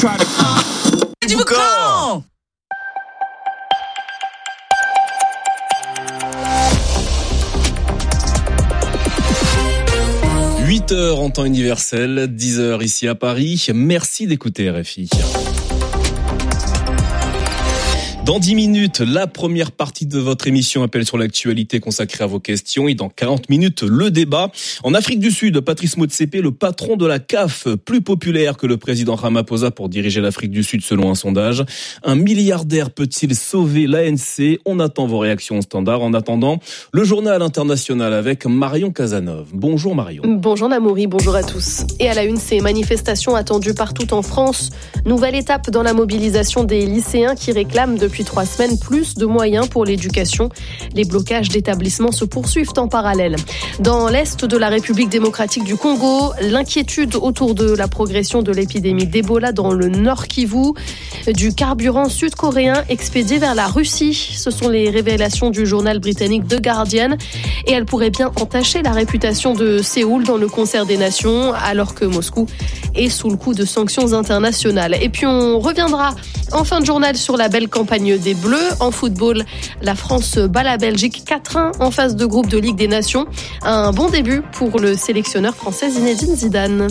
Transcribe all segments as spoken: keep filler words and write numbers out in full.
Du Boucan. huit heures en temps universel, dix heures ici à Paris. Merci d'écouter R F I. Dans dix minutes, la première partie de votre émission Appel sur l'actualité consacrée à vos questions. Et dans quarante minutes, le débat. En Afrique du Sud, Patrice Motsepe, le patron de la C A F, plus populaire que le président Ramaphosa pour diriger l'Afrique du Sud selon un sondage. Un milliardaire peut-il sauver l'A N C ? On attend vos réactions au standard. En attendant, le journal international avec Marion Casanov. Bonjour Marion. Bonjour Namouri, bonjour à tous. Et à la une, ces manifestations attendues partout en France. Nouvelle étape dans la mobilisation des lycéens qui réclament depuis Depuis trois semaines, plus de moyens pour l'éducation. Les blocages d'établissements se poursuivent en parallèle. Dans l'est de la République démocratique du Congo, l'inquiétude autour de la progression de l'épidémie d'Ebola dans le Nord Kivu, du carburant sud-coréen expédié vers la Russie. Ce sont les révélations du journal britannique The Guardian. Et elles pourraient bien entacher la réputation de Séoul dans le concert des nations, alors que Moscou est sous le coup de sanctions internationales. Et puis on reviendra en fin de journal sur la belle campagne des Bleus. En football, la France bat la Belgique quatre un en phase de groupe de Ligue des Nations. Un bon début pour le sélectionneur français Zinedine Zidane.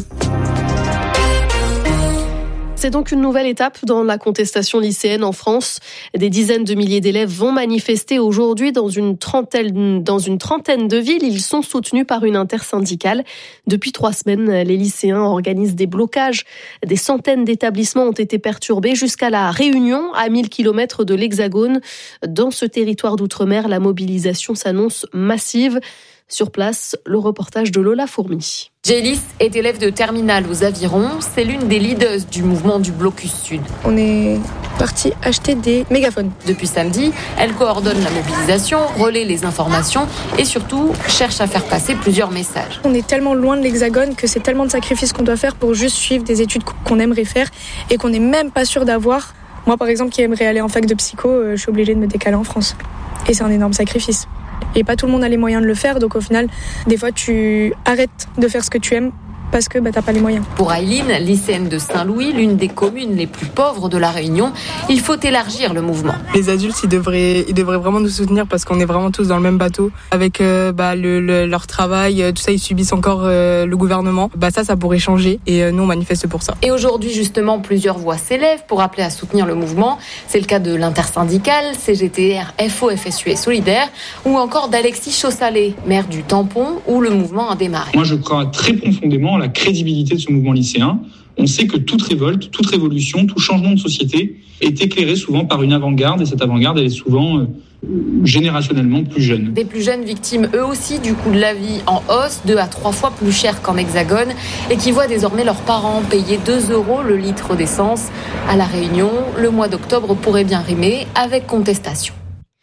C'est donc une nouvelle étape dans la contestation lycéenne en France. Des dizaines de milliers d'élèves vont manifester aujourd'hui dans une trentaine, dans une trentaine de villes. Ils sont soutenus par une intersyndicale. Depuis trois semaines, les lycéens organisent des blocages. Des centaines d'établissements ont été perturbés jusqu'à la Réunion, à mille kilomètres de l'Hexagone. Dans ce territoire d'outre-mer, la mobilisation s'annonce massive. Sur place, le reportage de Lola Fourmi. Jaylis est élève de terminale aux Avirons. C'est l'une des leaders du mouvement du Blocus Sud. On est parti acheter des mégaphones. Depuis samedi, elle coordonne la mobilisation, relaie les informations et surtout cherche à faire passer plusieurs messages. On est tellement loin de l'Hexagone que c'est tellement de sacrifices qu'on doit faire pour juste suivre des études qu'on aimerait faire et qu'on n'est même pas sûr d'avoir. Moi, par exemple, qui aimerais aller en fac de psycho, je suis obligée de me décaler en France. Et c'est un énorme sacrifice. Et pas tout le monde a les moyens de le faire, donc au final, des fois, tu arrêtes de faire ce que tu aimes parce que bah, t'as pas les moyens. Pour Aileen, lycéenne de Saint-Louis, l'une des communes les plus pauvres de la Réunion, il faut élargir le mouvement. Les adultes, ils devraient, ils devraient vraiment nous soutenir parce qu'on est vraiment tous dans le même bateau. Avec euh, bah, le, le, leur travail, tout ça, ils subissent encore euh, le gouvernement. Bah, ça, ça pourrait changer et euh, nous, on manifeste pour ça. Et aujourd'hui, justement, plusieurs voix s'élèvent pour appeler à soutenir le mouvement. C'est le cas de l'intersyndicale, C G T R, F O, F S U et Solidaire, ou encore d'Alexis Chaussalet, maire du Tampon, où le mouvement a démarré. Moi, je crois très profondément la crédibilité de ce mouvement lycéen. On sait que toute révolte, toute révolution, tout changement de société est éclairé souvent par une avant-garde, et cette avant-garde, elle est souvent euh, générationnellement plus jeune. Des plus jeunes victimes, eux aussi, du coût de la vie en hausse, deux à trois fois plus cher qu'en Hexagone, et qui voient désormais leurs parents payer deux euros le litre d'essence. À La Réunion, le mois d'octobre pourrait bien rimer avec contestation.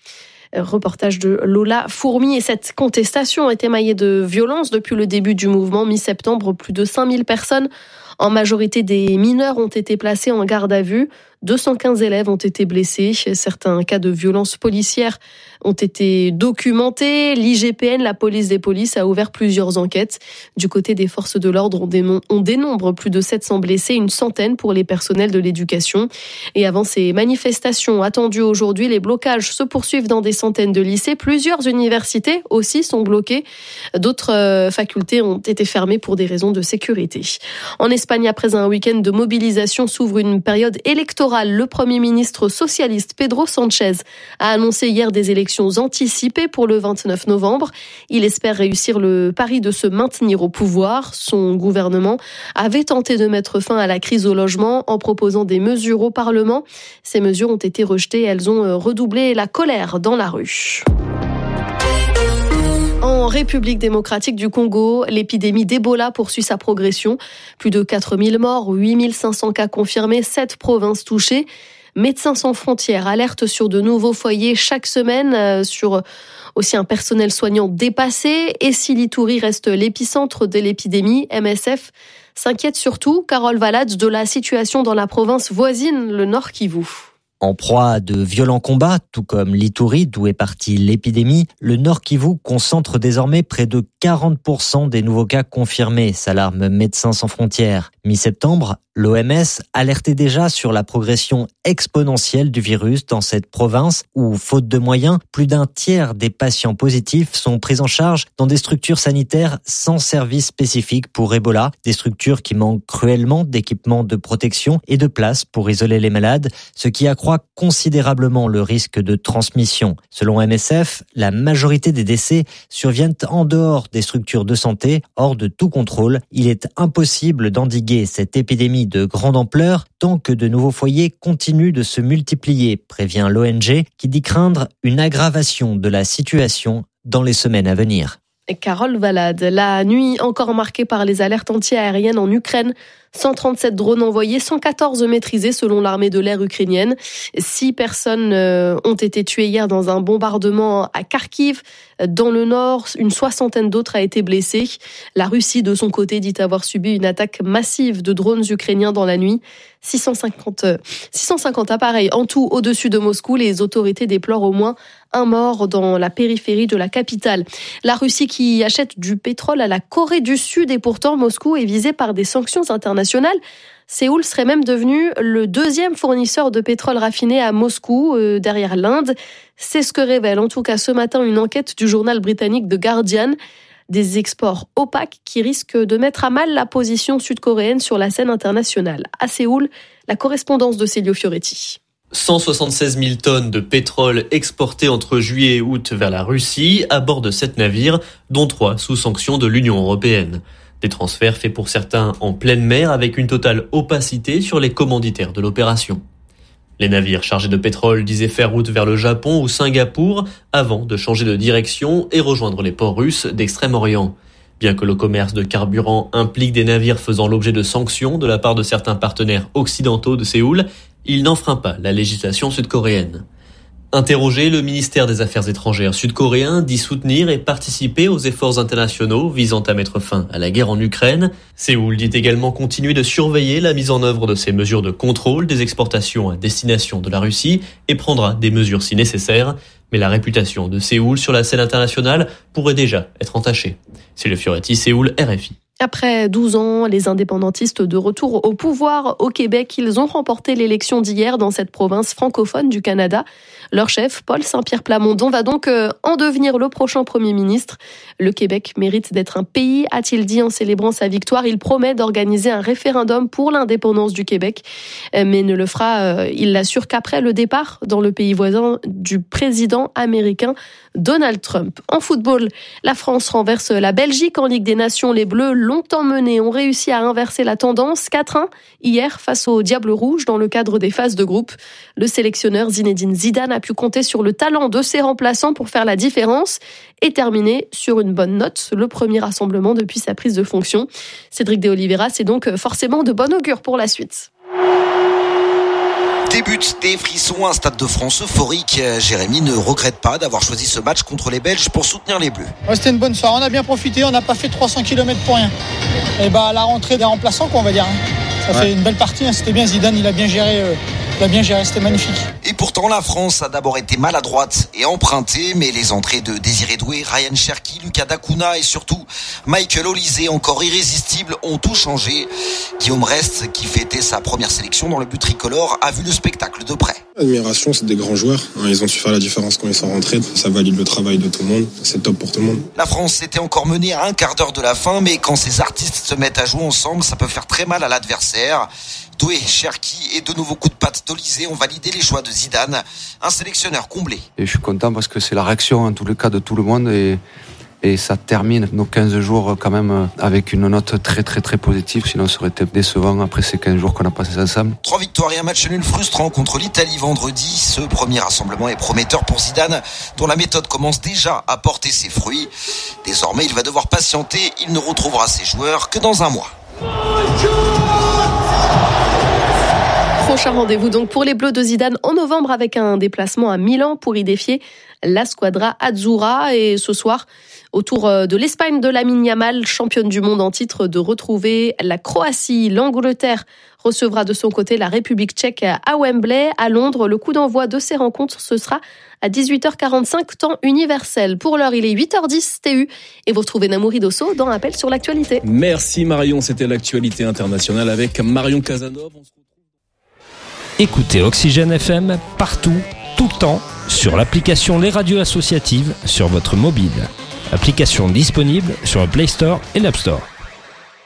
Reportage de Lola Fourmi. Et cette contestation est émaillée de violence depuis le début du mouvement. Mi-septembre, plus de cinq mille personnes, en majorité des mineurs, ont été placées en garde à vue. deux cent quinze élèves ont été blessés. Certains cas de violence policière ont été documentés. L'I G P N, la police des polices, a ouvert plusieurs enquêtes. Du côté des forces de l'ordre, on, dénom- on dénombre plus de sept cents blessés, une centaine pour les personnels de l'éducation. Et avant ces manifestations attendues aujourd'hui, les blocages se poursuivent dans des centaines de lycées. Plusieurs universités aussi sont bloquées. D'autres euh, facultés ont été fermées pour des raisons de sécurité. En Espagne, après un week-end de mobilisation, s'ouvre une période électorale. Le Premier ministre socialiste Pedro Sánchez a annoncé hier des élections anticipées pour le vingt-neuf novembre. Il espère réussir le pari de se maintenir au pouvoir. Son gouvernement avait tenté de mettre fin à la crise au logement en proposant des mesures au Parlement. Ces mesures ont été rejetées et elles ont redoublé la colère dans la rue. En République démocratique du Congo, l'épidémie d'Ebola poursuit sa progression. Plus de quatre mille morts, huit mille cinq cents cas confirmés, sept provinces touchées. Médecins sans frontières alerte sur de nouveaux foyers chaque semaine, euh, sur aussi un personnel soignant dépassé. Et si l'Ituri reste l'épicentre de l'épidémie, M S F s'inquiète surtout, Carole Valade, de la situation dans la province voisine, le Nord Kivu. En proie à de violents combats, tout comme l'Ituri, d'où est partie l'épidémie, le Nord Kivu concentre désormais près de quarante pour cent des nouveaux cas confirmés, s'alarme Médecins sans frontières. Mi-septembre, l'O M S alertait déjà sur la progression exponentielle du virus dans cette province où, faute de moyens, plus d'un tiers des patients positifs sont pris en charge dans des structures sanitaires sans service spécifique pour Ebola, des structures qui manquent cruellement d'équipements de protection et de place pour isoler les malades, ce qui accroît considérablement le risque de transmission. Selon M S F, la majorité des décès surviennent en dehors des structures de santé, hors de tout contrôle. Il est impossible d'endiguer cette épidémie de grande ampleur tant que de nouveaux foyers continuent de se multiplier, prévient l'O N G, qui dit craindre une aggravation de la situation dans les semaines à venir. Carole Valade, la nuit encore marquée par les alertes anti-aériennes en Ukraine. cent trente-sept drones envoyés, cent quatorze maîtrisés selon l'armée de l'air ukrainienne. Six personnes ont été tuées hier dans un bombardement à Kharkiv. Dans le nord, une soixantaine d'autres a été blessée. La Russie, de son côté, dit avoir subi une attaque massive de drones ukrainiens dans la nuit. six cent cinquante, six cent cinquante appareils en tout au-dessus de Moscou. Les autorités déplorent au moins un mort dans la périphérie de la capitale. La Russie qui achète du pétrole à la Corée du Sud et pourtant Moscou est visé par des sanctions internationales. Séoul serait même devenu le deuxième fournisseur de pétrole raffiné à Moscou, euh, derrière l'Inde. C'est ce que révèle en tout cas ce matin une enquête du journal britannique The Guardian. Des exports opaques qui risquent de mettre à mal la position sud-coréenne sur la scène internationale. À Séoul, la correspondance de Célio Fioretti. cent soixante-seize mille tonnes de pétrole exportées entre juillet et août vers la Russie à bord de sept navires, dont trois sous sanction de l'Union européenne. Des transferts faits pour certains en pleine mer avec une totale opacité sur les commanditaires de l'opération. Les navires chargés de pétrole disaient faire route vers le Japon ou Singapour avant de changer de direction et rejoindre les ports russes d'Extrême-Orient. Bien que le commerce de carburant implique des navires faisant l'objet de sanctions de la part de certains partenaires occidentaux de Séoul, il n'enfreint pas la législation sud-coréenne. Interrogé, le ministère des Affaires étrangères sud-coréen dit soutenir et participer aux efforts internationaux visant à mettre fin à la guerre en Ukraine. Séoul dit également continuer de surveiller la mise en œuvre de ces mesures de contrôle des exportations à destination de la Russie et prendra des mesures si nécessaires. Mais la réputation de Séoul sur la scène internationale pourrait déjà être entachée. C'est le Fioretti, Séoul, R F I. Après douze ans, les indépendantistes de retour au pouvoir au Québec, ils ont remporté l'élection d'hier dans cette province francophone du Canada. Leur chef, Paul Saint-Pierre Plamondon, va donc en devenir le prochain Premier ministre. Le Québec mérite d'être un pays, a-t-il dit en célébrant sa victoire. Il promet d'organiser un référendum pour l'indépendance du Québec, mais ne le fera, il l'assure, qu'après le départ dans le pays voisin du président américain Donald Trump. En football, la France renverse la Belgique en Ligue des Nations. Les Bleus, longtemps menés, ont réussi à inverser la tendance quatre un hier face aux Diables Rouges dans le cadre des phases de groupe. Le sélectionneur Zinedine Zidane a pu compter sur le talent de ses remplaçants pour faire la différence et terminer sur une bonne note le premier rassemblement depuis sa prise de fonction. Cédric de Oliveira, c'est donc forcément de bon augure pour la suite. Débute des frissons, un Stade de France euphorique. Jérémy ne regrette pas d'avoir choisi ce match contre les Belges pour soutenir les Bleus. Ouais, c'était une bonne soirée, on a bien profité, on n'a pas fait trois cents kilomètres pour rien. Et bah la rentrée des remplaçants, quoi, on va dire. Ça ouais. fait une belle partie, hein. C'était bien, Zidane, il a bien géré, euh, il a bien géré, c'était magnifique. Et pourtant, la France a d'abord été maladroite et empruntée, mais les entrées de Désiré Doué, Ryan Cherki, Lucas Dacuna et surtout Michael Olise, encore irrésistibles, ont tout changé. Guillaume Rest, qui fêtait sa première sélection dans le but tricolore, a vu le spectacle de près. Admiration, c'est des grands joueurs. Ils ont su faire la différence quand ils sont rentrés. Ça valide le travail de tout le monde. C'est top pour tout le monde. La France était encore menée à un quart d'heure de la fin, mais quand ces artistes se mettent à jouer ensemble, ça peut faire très mal à l'adversaire. Doué, Cherki et de nouveaux coups de patte d'Olise ont validé les choix de Zidane, un sélectionneur comblé. Et je suis content parce que c'est la réaction en tous les cas de tout le monde et, et ça termine nos quinze jours quand même avec une note très très très positive, sinon ça aurait été décevant après ces quinze jours qu'on a passés ensemble. Trois victoires et un match nul frustrant contre l'Italie vendredi. Ce premier rassemblement est prometteur pour Zidane, dont la méthode commence déjà à porter ses fruits. Désormais, il va devoir patienter, il ne retrouvera ses joueurs que dans un mois. Prochain rendez-vous donc pour les Bleus de Zidane en novembre avec un déplacement à Milan pour y défier la Squadra Azzurra. Et ce soir, autour de l'Espagne de Lamine Yamal, championne du monde en titre, de retrouver la Croatie. L'Angleterre recevra de son côté la République tchèque à Wembley. À Londres, le coup d'envoi de ces rencontres, ce sera à dix-huit heures quarante-cinq, temps universel. Pour l'heure, il est huit heures dix T U et vous retrouvez Namouri Dosso dans Appel sur l'actualité. Merci Marion, c'était l'actualité internationale avec Marion Casanov. Écoutez Oxygène F M partout, tout le temps, sur l'application Les Radios Associatives sur votre mobile. Application disponible sur le Play Store et l'App Store.